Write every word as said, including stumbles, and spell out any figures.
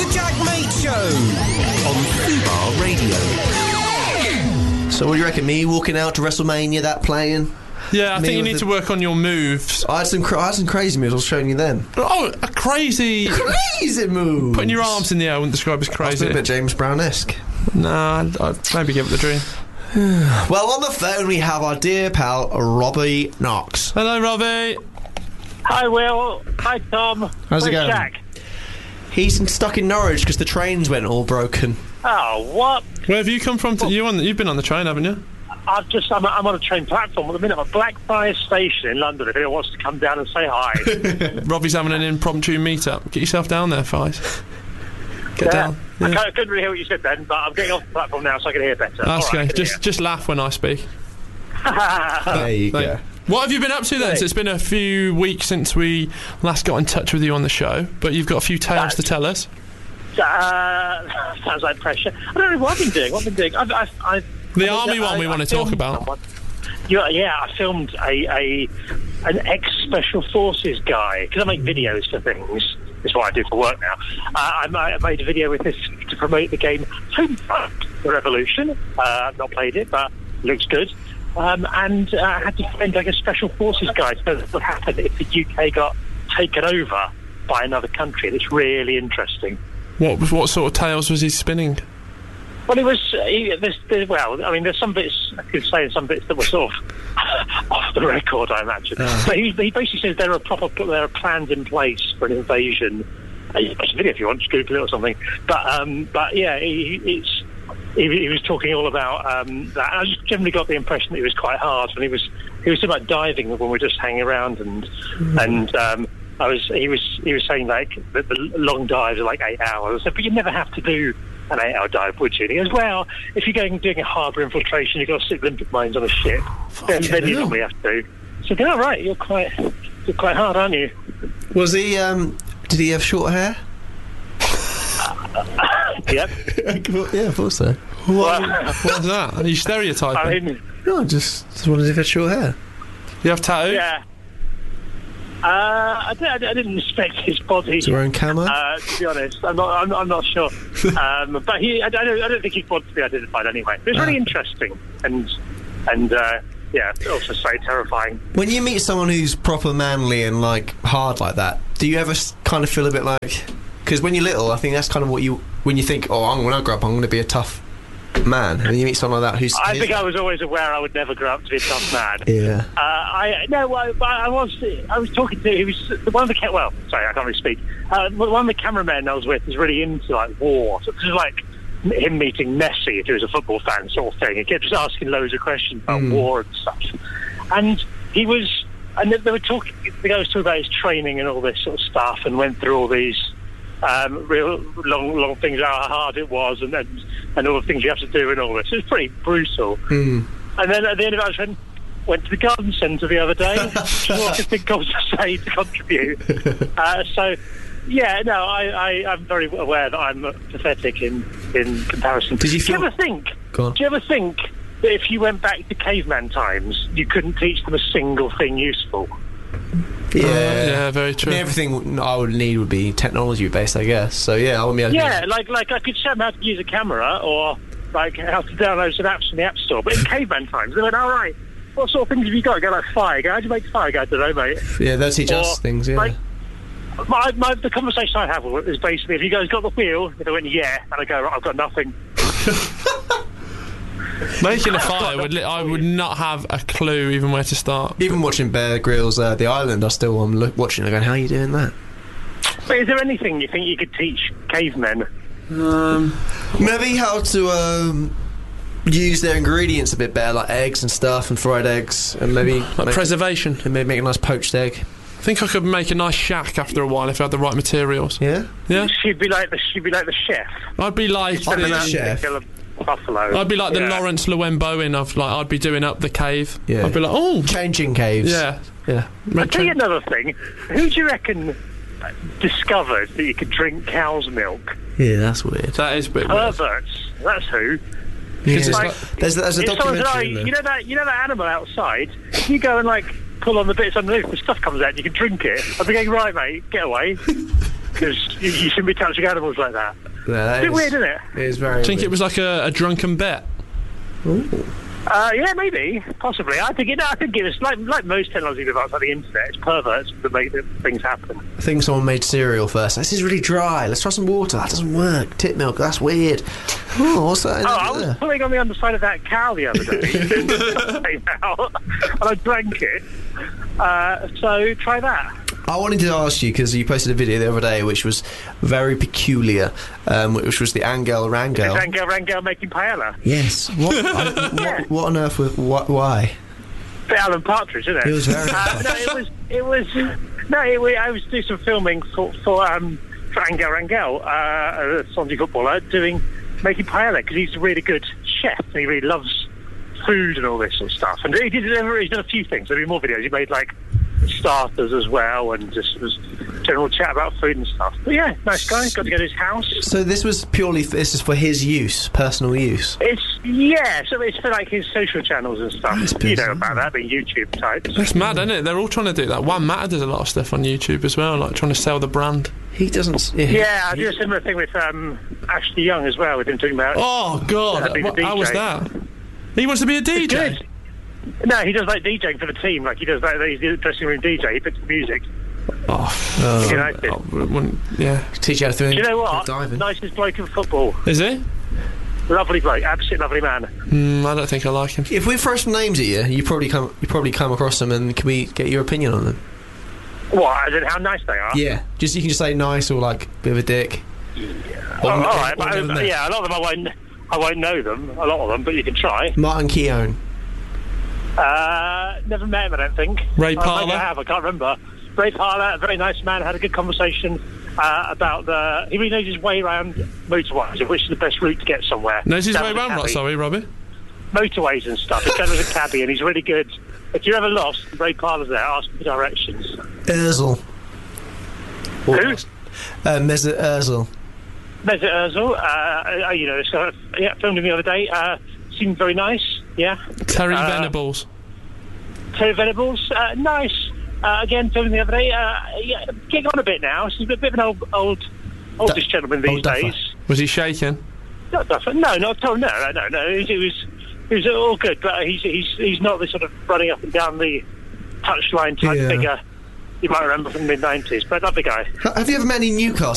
The Jack Mate Show on Fubar Radio. So what do you reckon? Me walking out to WrestleMania, that playing? Yeah, I Me think you with need the- to work on your moves. I had some, cra- I had some crazy moves I was showing you then. Oh, a crazy... Crazy moves! Putting your arms in the air I wouldn't describe as That's crazy. a bit James Brown-esque. Nah, I'd, I'd maybe give it the dream. Well, on the phone we have our dear pal, Robbie Knox. Hello, Robbie. Hi, Will. Hi, Tom. How's it Where's going? Jack? He's stuck in Norwich because the trains went all broken. Oh, what? Where have you come from? To, you on? You've been on the train, haven't you? I've just, I'm, I'm on a train platform at the minute. I'm at Blackfriars Station in London. If anyone wants to come down and say hi. Robbie's having an impromptu meet-up. Get yourself down there, Fies. Get Yeah. down. I, Yeah. can't, I couldn't really hear what you said then, but I'm getting off the platform now so I can hear better. That's All right, I okay. can Just, just laugh when I speak. hear. There you Like, go. what have you been up to then? Hey. So it's been a few weeks since we last got in touch with you on the show, but you've got a few tales to tell us. Uh, sounds like pressure. I don't know what I've been doing. What I've been doing. I've, I've, I've, The I mean, army I- one we I want to talk filmed about. someone. Yeah, yeah, I filmed a, a an ex-special forces guy because I make videos for things. That's what I do for work now. Uh, I, ma- I made a video with this to promote the game Homefront: The Revolution. Uh, I've not played it, but it looks good. Um, and uh, I had to find like a special forces guy to know what would happen if the U K got taken over by another country. And it's really interesting. What what sort of tales was he spinning? Well, it was. Uh, he- there's, there's, well, I mean, there's some bits I could say, and some bits that were sort of off the record, I imagine. But he, he basically says there are proper, there are plans in place for an invasion. Uh, you can watch the video if you want, just Google it or something. But, um, but yeah, he, it's. He, he was talking all about um, that. And I just generally got the impression that it was quite hard when he was. He was talking about diving when we were just hanging around, and mm. and um, I was. He was. He was saying like that the long dives are like eight hours. I said, but you never have to do an eight-hour dive, would you? And he goes, well, if you're going doing a harbour infiltration, you've got to stick limpet mines on a ship. Then, then you normally have to. So, yeah, right, you're quite, you're quite hard, aren't you? Was he, um, did he have short hair? Yep. Yeah, I thought so. What, what's that? Are you stereotyping? I mean, No, just, just wondered if he had short hair. you have tattoos? yeah. Uh, I, did, I didn't respect his body. Is he wearing camo? Uh, to be honest, I'm not. I'm, I'm not sure. Um, but he, I, I, don't, I don't think he wanted to be identified anyway. It was really Ah. interesting and and uh, yeah, also slightly terrifying. When you meet someone who's proper manly and, like, hard like that, do you ever s- kind of feel a bit like... Because when you're little, I think that's kind of what you... When you think, oh, I'm, when I grow up, I'm going to be a tough man. And then you meet someone like that who's... I think I was always aware I would never grow up to be a tough man. Yeah. Uh, I no, I, I was I was talking to he was one of the ca- well, sorry, I can't really speak. Uh, one of the cameramen I was with is really into like war. So it was like him meeting Messi if he was a football fan, sort of thing. He kept just asking loads of questions about Mm. war and stuff. And he was, and they were talking. The guy was talking about his training and all this sort of stuff, and went through all these um, real long, long things, how hard it was, and, and and all the things you have to do and all this. It was pretty brutal. Mm. And then at the end of it, I went, went to the garden centre the other day. What I think I was to say to contribute. Uh, so, yeah, no, I, I, I'm very aware that I'm pathetic in, in comparison. Did you do you feel- ever think? Go on. Do you ever think that if you went back to caveman times, you couldn't teach them a single thing useful? Yeah. Yeah, very I true. mean, everything I would need would be technology-based, I guess. So, yeah, I wouldn't be able to... Yeah, like like I could show them how to use a camera or like how to download some apps from the App Store. But in caveman times, they went, all right, what sort of things have you got? I go like fire. I go, how do you make fire? I go, I don't know, mate. Yeah, they'll teach us Or, things, yeah. like, My, my, the conversation I have with it is basically, if you guys got the wheel, if they went, yeah, and I go, right, I've got nothing. Making a fire, would li- I would not have a clue even where to start. Even watching Bear Grylls, uh, The Island, I still am look, watching it going, how are you doing that? But is there anything you think you could teach cavemen? Um, Maybe how to um, use their ingredients a bit better, like eggs and stuff, and fried eggs, and maybe like make, preservation. and maybe make a nice poached egg. I think I could make a nice shack after a while if I had the right materials. Yeah? Yeah, She'd be like the she'd be like the chef. I'd be like I'd be the, the chef. Kill a buffalo. I'd be like the Yeah. Lawrence Llewellyn Bowen of like I'd be doing up the cave. Yeah. I'd be like, oh, Changing caves. yeah. Yeah. I'll tell you another thing. Who do you reckon discovered that you could drink cow's milk? Yeah, that's weird. That is a bit weird. Perverts. That's who. Yeah. it's Like, like- There's, there's a if someone said, oh, documentary in there. you know that you know that animal outside. If you go and like pull on the bits underneath, the stuff comes out. And you can drink it. I'd be going, right, mate, get away. because you, you shouldn't be touching animals like that. Yeah, that It's a bit is- weird, isn't it? It is very I think weird. it was like a, a drunken bet. Uh, yeah, maybe, possibly. I think it. I think it was like like most technology devices like the internet. It's perverts that make the things happen. I think someone made cereal first. This is really dry. Let's try some water. That doesn't work. Tit milk. That's weird. Oh, what's that? in Oh, I was there? pulling on the underside of that cow the other day, It came out, and I drank it. Uh, so try that. I wanted to ask you because you posted a video the other day which was very peculiar, um, which was the Angel Rangel. Rangel Rangel making paella. Yes. What, I, what, what on earth? Was, what, why? Bit Alan Partridge, isn't it? It was very Uh, no, it was. It was. No, it, was- I was doing some filming for for um for Angel Rangel, uh, a Swansea footballer, doing making paella because he's a really good chef and he really loves food and all this sort of stuff. And he did he's done a few things. There have been more videos. He made like starters as well, and just was general chat about food and stuff. But yeah, nice guy. Got to go to his house. So this was purely. This is for his use, personal use. It's yeah, so it's for like his social channels and stuff. That's You know bizarre. about that, being YouTube types. That's mad, isn't it? They're all trying to do that. One Matter does a lot of stuff on YouTube as well, like trying to sell the brand. He doesn't. Yeah. Yeah, I did a similar thing with um, Ashley Young as well. With him talking about. Oh God! Yeah, being a What- how was D J. that? He wants to be a D J. Good. No, he does like DJing for the team. Like he does like he's the dressing room D J. He puts the music. Oh, United. oh, wouldn't- yeah. Teach you how to do Do you know what? diving. Nicest bloke in football. Is he? Lovely bloke. Absolutely lovely man. Mm, I don't think I like him. If we throw some names at you, you probably come. You probably come across them, and can we get your opinion on them? What? As in how nice they are? Yeah. Just you can just say nice or like bit of a dick. Oh, Or- all or- right. or But, never uh, met. yeah, a lot of them I won't. I won't know them. A lot of them, but you can try. Martin Keown. Uh, never met him, I don't think. Ray I Parlour? maybe I have. I can't remember. Ray Parlour, a very nice man. Had a good conversation uh, about the. He really knows his way around motorways, which is the best route to get somewhere. Knows his That way was a round, right? cabbie. Sorry, Robbie. Motorways and stuff. He's done as a cabbie, and he's really good. If you're ever lost, Ray Parlour's there. Ask for directions. Erzl. Who? Uh, Mesut Ozil. Mesut Ozil. Uh, uh, you know, so, yeah, filmed him the other day. Uh, seemed very nice. Yeah. Terry Uh, Venables. Terry Venables, uh, nice. Uh, again, filming the other day. Uh, yeah, getting on a bit now. He's a bit of an old, old, oldish gentleman these old duffer. days. Was he shaking? Not duffer. No, not at all. No, no, no, no. It was, it was all good, but he's he's he's not the sort of running up and down the touchline type Yeah. figure you might remember from the mid nineties. But lovely guy. Ha- Have you ever met any Newcastle